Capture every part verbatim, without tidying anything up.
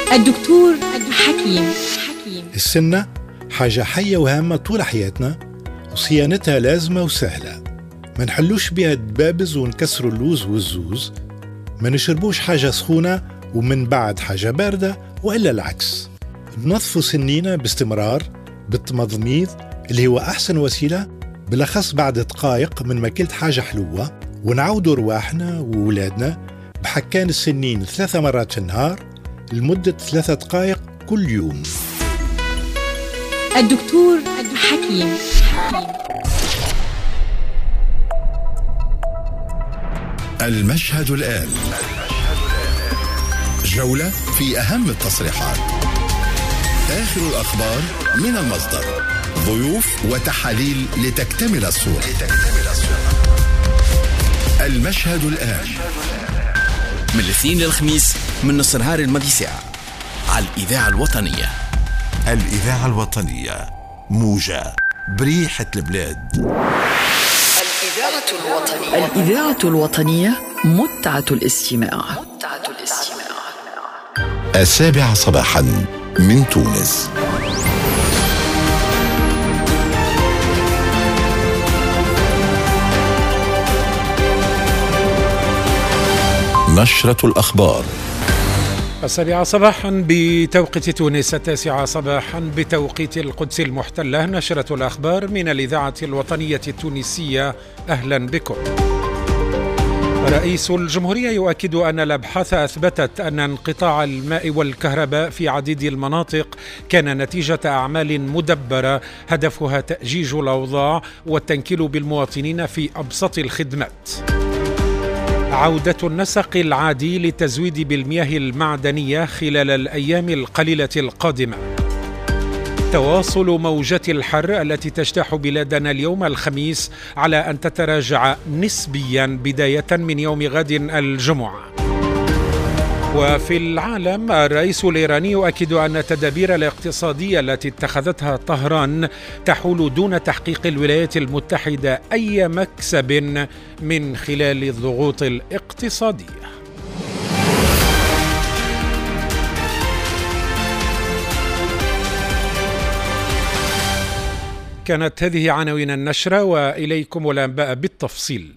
الدكتور حكيم حكيم. السنة حاجة حية وهامة طول حياتنا، وصيانتها لازمة وسهلة. ما نحلوش بيها الدبابز ونكسروا اللوز والزوز، ما نشربوش حاجة سخونة ومن بعد حاجة باردة، وإلا العكس. ننظفوا سنينا باستمرار بالتمضميض اللي هو أحسن وسيلة، بالأخص بعد دقائق من ما كلت حاجة حلوة. ونعودوا رواحنا وولادنا بحكان السنين ثلاثة مرات في النهار لمدة ثلاثة دقائق كل يوم. الدكتور حكيم. المشهد الآن، جولة في أهم التصريحات، آخر الأخبار من المصدر، ضيوف وتحاليل لتكتمل الصورة. المشهد الآن من الاثنين للخميس من نص نهار الماضي ساعة على الإذاعة الوطنية. الإذاعة الوطنية، موجة بريحة البلاد. الإذاعة الوطنية. الإذاعة الوطنية، متعة الاستماع. متعة الاستماع. السابعة صباحا من تونس. نشرة الأخبار. السابعة صباحا بتوقيت تونس، التاسعة صباحا بتوقيت القدس المحتلة. نشرة الأخبار من الإذاعة الوطنية التونسية، أهلا بكم. رئيس الجمهورية يؤكد أن الأبحاث أثبتت أن انقطاع الماء والكهرباء في عديد المناطق كان نتيجة أعمال مدبرة هدفها تأجيج الأوضاع والتنكيل بالمواطنين في أبسط الخدمات. عودة النسق العادي للتزويد بالمياه المعدنية خلال الأيام القليلة القادمة. تواصل موجات الحر التي تجتاح بلادنا اليوم الخميس على أن تتراجع نسبيا بداية من يوم غد الجمعة. وفي العالم، الرئيس الإيراني يؤكد أن التدابير الاقتصادية التي اتخذتها طهران تحول دون تحقيق الولايات المتحدة أي مكسب من خلال الضغوط الاقتصادية. كانت هذه عناوين النشرة، وإليكم الأنباء بالتفصيل.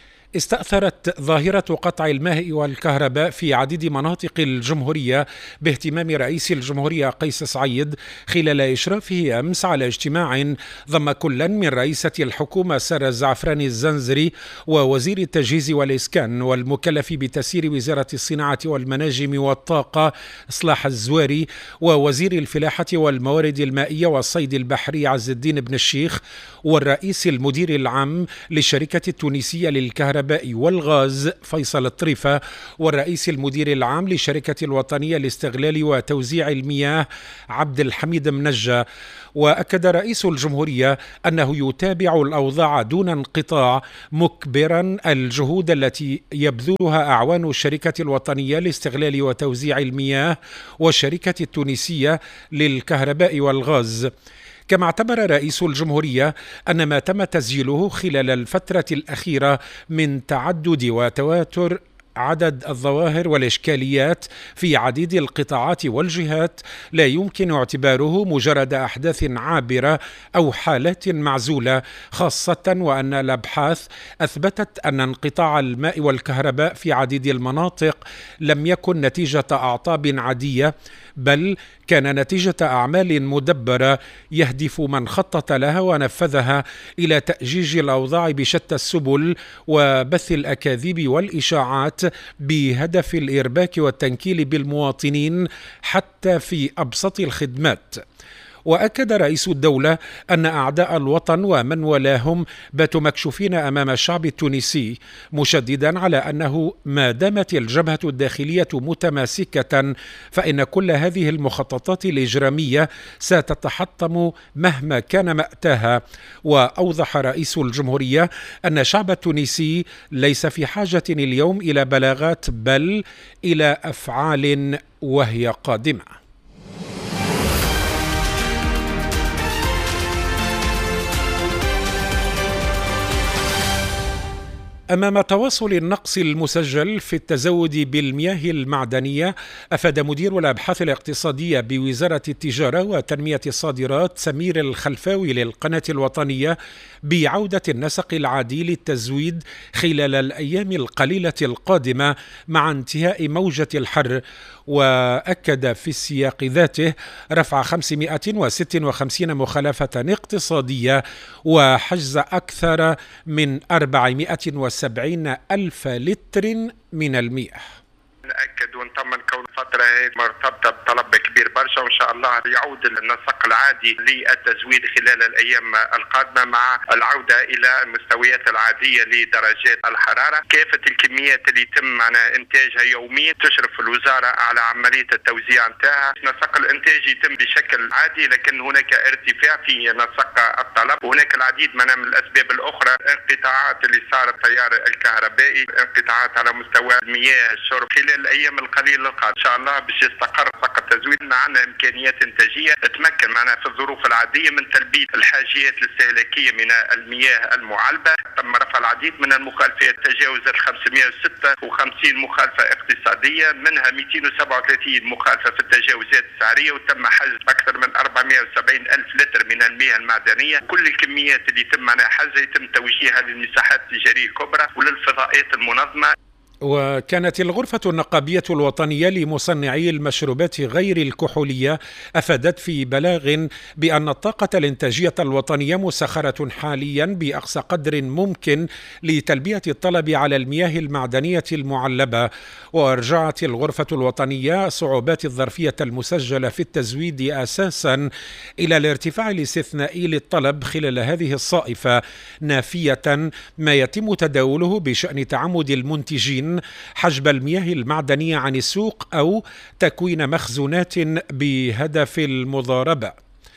استأثرت ظاهرة قطع الماء والكهرباء في عديد مناطق الجمهورية باهتمام رئيس الجمهورية قيس سعيد خلال إشرافه أمس على اجتماع ضم كلا من رئيسة الحكومة سارة الزعفراني الزنزري ووزير التجهيز والإسكان والمكلف بتسيير وزارة الصناعة والمناجم والطاقة إصلاح الزواري ووزير الفلاحة والموارد المائية والصيد البحري عز الدين بن الشيخ والرئيس المدير العام للشركة التونسية للكهرباء والغاز فيصل الطريفة والرئيس المدير العام للشركة الوطنية لاستغلال وتوزيع المياه عبد الحميد منجة. وأكد رئيس الجمهورية أنه يتابع الأوضاع دون انقطاع، مكبرا الجهود التي يبذلها أعوان الشركة الوطنية لاستغلال وتوزيع المياه والشركة التونسية للكهرباء والغاز. كما اعتبر رئيس الجمهورية أن ما تم تسجيله خلال الفترة الأخيرة من تعدد وتواتر عدد الظواهر والإشكاليات في عديد القطاعات والجهات لا يمكن اعتباره مجرد أحداث عابرة أو حالات معزولة، خاصة وأن الأبحاث أثبتت أن انقطاع الماء والكهرباء في عديد المناطق لم يكن نتيجة أعطاب عادية، بل كان نتيجة أعمال مدبرة يهدف من خطط لها ونفذها إلى تأجيج الأوضاع بشتى السبل وبث الأكاذيب والإشاعات بهدف الإرباك والتنكيل بالمواطنين حتى في أبسط الخدمات. وأكد رئيس الدولة أن أعداء الوطن ومن ولاهم باتوا مكشوفين أمام الشعب التونسي، مشددا على أنه ما دامت الجبهة الداخلية متماسكة فإن كل هذه المخططات الإجرامية ستتحطم مهما كان مأتاها. وأوضح رئيس الجمهورية أن الشعب التونسي ليس في حاجة اليوم إلى بلاغات بل إلى أفعال وهي قادمة. أمام تواصل النقص المسجل في التزود بالمياه المعدنية، أفاد مدير الأبحاث الاقتصادية بوزارة التجارة وتنمية الصادرات سمير الخلفاوي للقناة الوطنية بعودة النسق العادي للتزويد خلال الأيام القليلة القادمة مع انتهاء موجة الحر، وأكد في السياق ذاته رفع خمسمائة وستة وخمسين مخالفة اقتصادية وحجز أكثر من أربعمائة وسبعين ألف لتر من المياه. نأكد ونطمن كون الفترة هي مرتبطة بطلب كبير برشا، وإن شاء الله يعود النسق العادي للتزويد خلال الأيام القادمة مع العودة إلى المستويات العادية لدرجات الحرارة. كافة الكميات اللي يتم معنا إنتاجها يوميا تشرف الوزارة على عملية التوزيع نتاعها. نسق الإنتاج يتم بشكل عادي، لكن هناك ارتفاع في نسق الطلب، وهناك العديد من الأسباب الأخرى، انقطاعات اللي صارت التيار الكهربائي، انقطاعات على مستوى مياه الشرب. خلال الايام القليله القادمه ان شاء الله باش يستقر نسق التزويد، عندنا امكانيات انتاجيه تمكن معنا في الظروف العاديه من تلبيه الحاجيات الاستهلاكيه من المياه المعلبه. تم رفع العديد من المخالفات، تجاوزت خمسمائة وستة وخمسين مخالفه اقتصاديه، منها مئتين وسبعة وثلاثين مخالفه في التجاوزات السعريه، وتم حجز اكثر من أربعمائة وسبعين ألف لتر من المياه المعدنيه. كل الكميات اللي يتم معنا حجزها يتم توجيهها للمساحات التجاريه الكبرى وللفضاءات المنظمه. وكانت الغرفة النقابية الوطنية لمصنعي المشروبات غير الكحولية أفادت في بلاغ بأن الطاقة الإنتاجية الوطنية مسخرة حاليا بأقصى قدر ممكن لتلبية الطلب على المياه المعدنية المعلبة. وأرجعت الغرفة الوطنية صعوبات الظرفية المسجلة في التزويد أساسا إلى الارتفاع الاستثنائي للطلب خلال هذه الصائفة، نافية ما يتم تداوله بشأن تعمد المنتجين حجب المياه المعدنية عن السوق أو تكوين مخزونات بهدف المضاربة.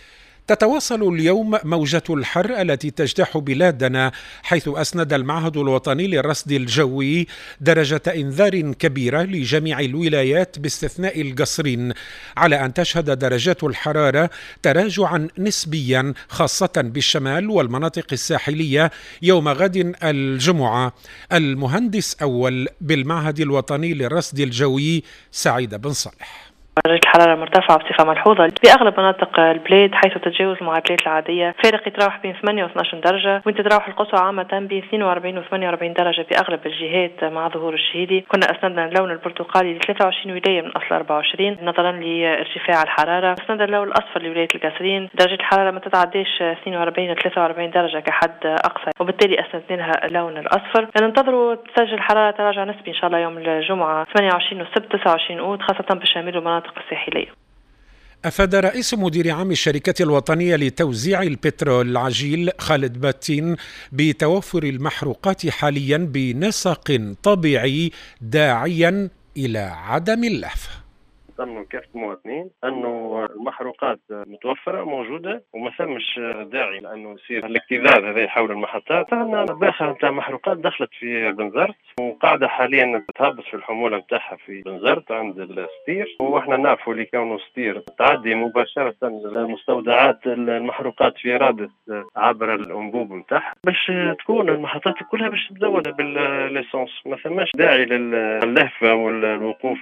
تتواصل اليوم موجة الحر التي تجتاح بلادنا، حيث أسند المعهد الوطني للرصد الجوي درجة إنذار كبيرة لجميع الولايات باستثناء القصرين، على أن تشهد درجات الحرارة تراجعا نسبيا خاصة بالشمال والمناطق الساحلية يوم غد الجمعة. المهندس أول بالمعهد الوطني للرصد الجوي سعيد بن صالح: درجة الحرارة مرتفعة بصفة ملحوظة بأغلب مناطق البلاد، حيث تتجاوز المعدلات العادية. فارق يتراوح بين ثمانية واثني عشر درجة، وانت تتراوح القصوى عامة بين اثنين وأربعين و ثمانية وأربعين درجة بأغلب الجهات مع ظهور الشهيدي. كنا أسندنا اللون البرتقالي ل ثلاثة وعشرين ولاية من أصل أربعة وعشرين نظرا لارتفاع الحرارة. أسندنا اللون الأصفر لولاية القصرين، درجة الحرارة ما تتعداش اثنين وأربعين و ثلاثة وأربعين درجة كحد أقصى، وبالتالي أسندنا لها اللون الأصفر. ننتظروا تسجل حرارة تراجع نسبي إن شاء الله يوم الجمعة ثمانية وعشرين والسبت تسعة وعشرين أوت، خاصة بالشمال والمناطق الساحلية. أفاد رئيس مدير عام الشركة الوطنية لتوزيع البترول العجيل خالد باتين بتوفر المحروقات حاليا بنسق طبيعي، داعيا إلى عدم اللهفة. نطمن كافة المواطنين أنه المحروقات متوفرة موجودة، وما ثمش داعي لأنه يصير الاكتظاظ هذا حول المحطات. عندنا باخة نتاع محروقات دخلت في بنزرت، وقاعدة حاليا تهبط في الحمولة نتاعها في بنزرت عند الستير، واحنا نعرفوا اللي كونه ستير تعدي مباشرة المستودعات المحروقات في رادس عبر الأنبوب نتاعها باش تكون المحطات كلها باش تزود بالليسانس. ما ثماش داعي للهفة والوقوف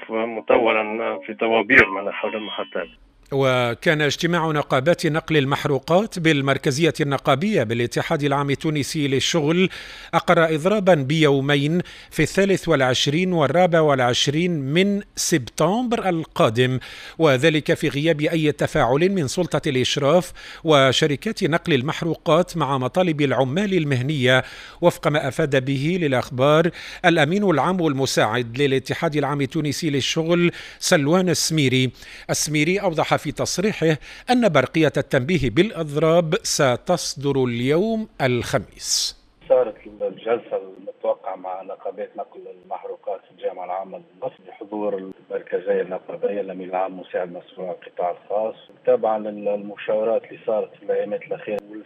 مطولا في طوابير من حول المحطات. وكان اجتماع نقابات نقل المحروقات بالمركزية النقابية بالاتحاد العام التونسي للشغل أقر إضرابا بيومين في الثالث والعشرين والرابع والعشرين من سبتمبر القادم، وذلك في غياب أي تفاعل من سلطة الإشراف وشركات نقل المحروقات مع مطالب العمال المهنية، وفق ما أفاد به للأخبار الأمين العام والمساعد للاتحاد العام التونسي للشغل سلوان السميري. السميري أوضح في تصريحه أن برقية التنبيه بالأضراب ستصدر اليوم الخميس. صارت الجلسة المتوقعة مع نقابات نقل المحروقات في الجامعة العامة للنفط بحضور المركزية النقابية الأمين العام مساعد مسؤول عن القطاع الخاص، تبعا للمشاورات اللي صارت في الأيامات الأخيرة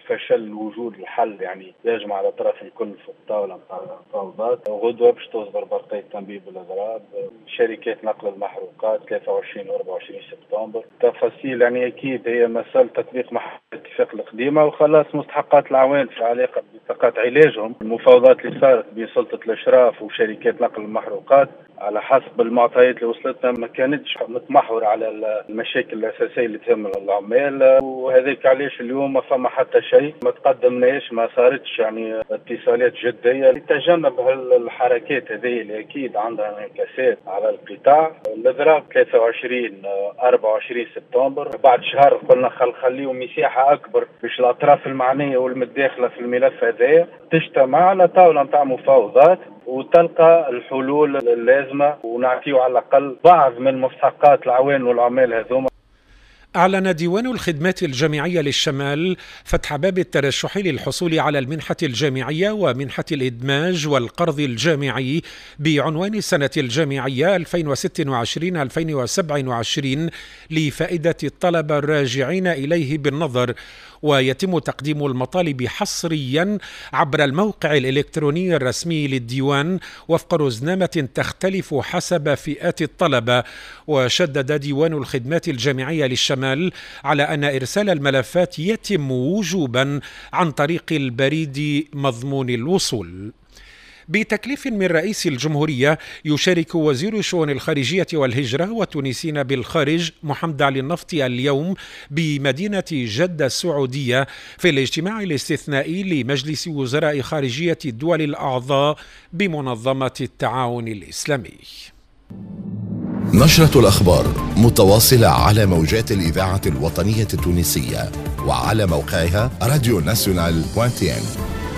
الفشل وجود الحل يعني يجمع الاطراف الكل في الطاوله نتاع المفاوضات. غدوه باش تصدر برقيه تنبيب الاضراب شركات نقل المحروقات ثلاثة وعشرين و أربعة وعشرين سبتمبر. تفاصيل يعني اكيد هي مساله تطبيق محاور الاتفاق القديمه وخلاص مستحقات العوان في علاقه بطاقات علاجهم. المفاوضات اللي صارت بين سلطه الاشراف وشركات نقل المحروقات على حسب المعطيات اللي وصلتنا ما كانتش متمحور على المشاكل الأساسية اللي تهم العمال، وهذاك علاش اليوم ما فما حتى شيء ما تقدمناش، ما صارتش يعني اتصالات جدية لتجنب الحركات هذه اللي أكيد عندها انعكاسات على القطاع. الإضراب ثلاثة وعشرين أربعة وعشرين سبتمبر بعد شهر قلنا خل خليهم مساحة أكبر باش الأطراف المعنية والمتداخلة في الملف هذا تجتمع على طاولة نتاع مفاوضات وتلقى الحلول اللازمة ونعطيه على الأقل بعض من مستحقات العوان والعمال هذوما. أعلن ديوان الخدمات الجامعية للشمال فتح باب الترشح للحصول على المنحة الجامعية ومنحة الإدماج والقرض الجامعي بعنوان السنة الجامعية ألفين وستة وعشرين ألفين وسبعة وعشرين لفائدة الطلبة الراجعين إليه بالنظر، ويتم تقديم المطالب حصريا عبر الموقع الإلكتروني الرسمي للديوان وفق رزنامة تختلف حسب فئات الطلبة. وشدد ديوان الخدمات الجامعية للشمال على أن إرسال الملفات يتم وجوبا عن طريق البريد مضمون الوصول. بتكليف من رئيس الجمهورية يشارك وزير الشؤون الخارجية والهجرة والتونسيين بالخارج محمد علي النفطي اليوم بمدينة جدة السعودية في الاجتماع الاستثنائي لمجلس وزراء خارجية الدول الأعضاء بمنظمة التعاون الإسلامي. نشرة الأخبار متواصلة على موجات الإذاعة الوطنية التونسية وعلى موقعها راديو ناسيونال دوت تي ان.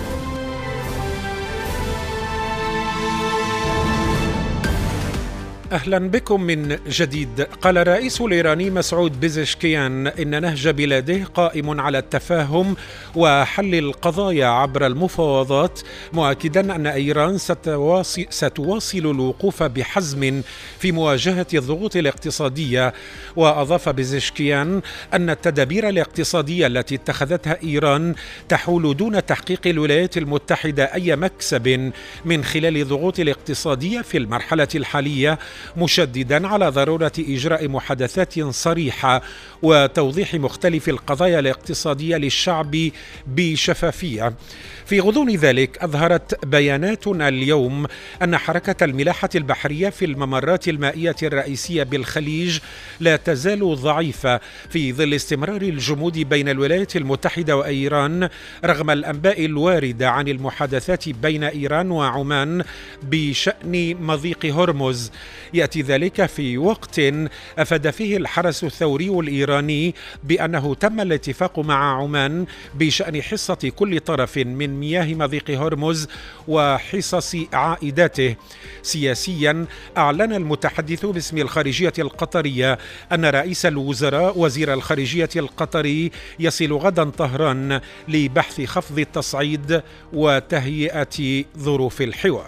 أهلا بكم من جديد. قال الرئيس الإيراني مسعود بيزشكيان إن نهج بلاده قائم على التفاهم وحل القضايا عبر المفاوضات، مؤكدا أن إيران ستواصل, ستواصل الوقوف بحزم في مواجهة الضغوط الاقتصادية. وأضاف بيزشكيان أن التدابير الاقتصادية التي اتخذتها إيران تحول دون تحقيق الولايات المتحدة أي مكسب من خلال الضغوط الاقتصادية في المرحلة الحالية، مشددا على ضرورة إجراء محادثات صريحة وتوضيح مختلف القضايا الاقتصادية للشعب بشفافية. في غضون ذلك أظهرت بياناتنا اليوم أن حركة الملاحة البحرية في الممرات المائية الرئيسية بالخليج لا تزال ضعيفة في ظل استمرار الجمود بين الولايات المتحدة وإيران رغم الأنباء الواردة عن المحادثات بين إيران وعمان بشأن مضيق هرمز. يأتي ذلك في وقت أفاد فيه الحرس الثوري الإيراني بأنه تم الاتفاق مع عمان بشأن حصة كل طرف من مياه مضيق هرمز وحصص عائداته. سياسيا أعلن المتحدث باسم الخارجية القطرية أن رئيس الوزراء وزير الخارجية القطري يصل غدا طهران لبحث خفض التصعيد وتهيئة ظروف الحوار.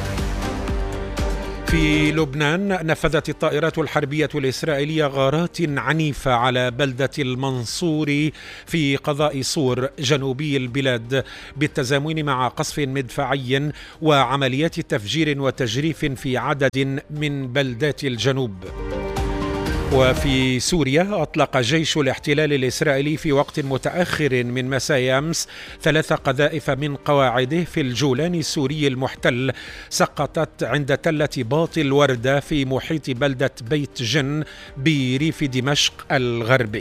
في لبنان نفذت الطائرات الحربية الإسرائيلية غارات عنيفة على بلدة المنصوري في قضاء صور جنوبي البلاد بالتزامن مع قصف مدفعي وعمليات تفجير وتجريف في عدد من بلدات الجنوب. وفي سوريا أطلق جيش الاحتلال الإسرائيلي في وقت متأخر من مساء أمس ثلاث قذائف من قواعده في الجولان السوري المحتل سقطت عند تلة باط الوردة في محيط بلدة بيت جن بريف دمشق الغربي.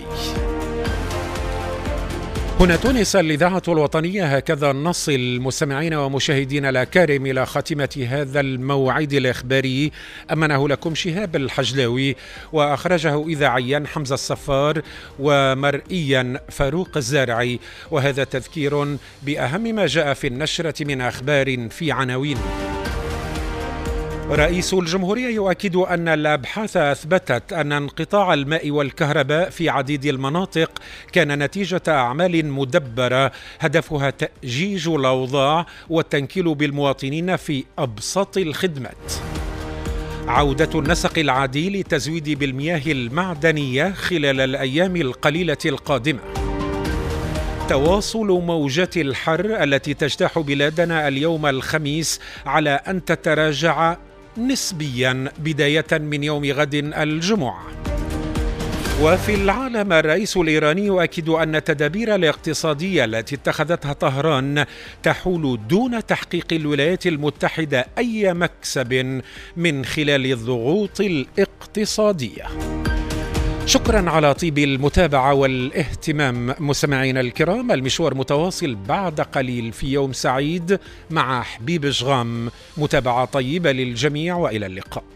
هنا تونس الإذاعة الوطنية. هكذا نصل مستمعين ومشاهدين الأكارم إلى خاتمة هذا الموعد الإخباري. أمنه لكم شهاب الحجلاوي وأخرجه إذاعيا حمزة الصفار ومرئيا فاروق الزارعي. وهذا تذكير بأهم ما جاء في النشرة من أخبار في عناوين. رئيس الجمهورية يؤكد أن الأبحاث أثبتت أن انقطاع الماء والكهرباء في عديد المناطق كان نتيجة أعمال مدبرة هدفها تأجيج الأوضاع والتنكيل بالمواطنين في أبسط الخدمات. عودة النسق العادي للتزويد بالمياه المعدنية خلال الأيام القليلة القادمة. تواصل موجات الحر التي تجتاح بلادنا اليوم الخميس على أن تتراجع نسبيا بداية من يوم غد الجمعة. وفي العالم الرئيس الإيراني يؤكد أن التدابير الاقتصادية التي اتخذتها طهران تحول دون تحقيق الولايات المتحدة أي مكسب من خلال الضغوط الاقتصادية. شكرا على طيب المتابعة والاهتمام مستمعينا الكرام. المشوار متواصل بعد قليل في يوم سعيد مع حبيب شغام. متابعة طيبة للجميع وإلى اللقاء.